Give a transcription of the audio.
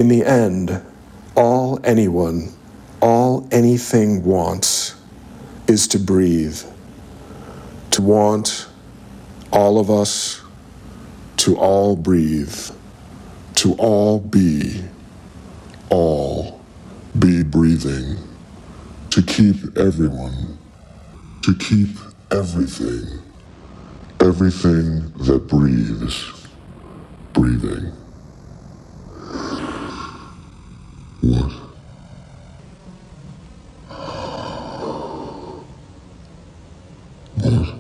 In the end, all anyone, all anything wants is to breathe. To want all of us to all breathe, to all be breathing, to keep everyone, to keep everything, everything that breathes, breathing.